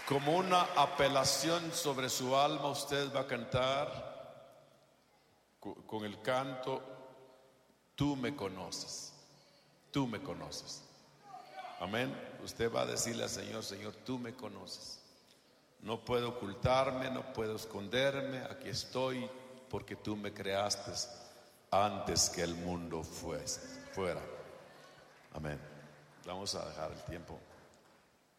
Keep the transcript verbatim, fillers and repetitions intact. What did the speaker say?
Como una apelación sobre su alma, usted va a cantar con el canto: tú me conoces, tú me conoces. Amén. Usted va a decirle al Señor: Señor, tú me conoces. No puedo ocultarme, no puedo esconderme. Aquí estoy porque tú me creaste antes que el mundo fuese, fuera. Amén. Vamos a dejar el tiempo.